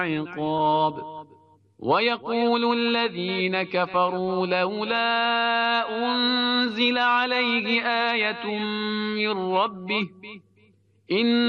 عقاب ويقول الذين كفروا لولا أنزل عليه آية من ربه إن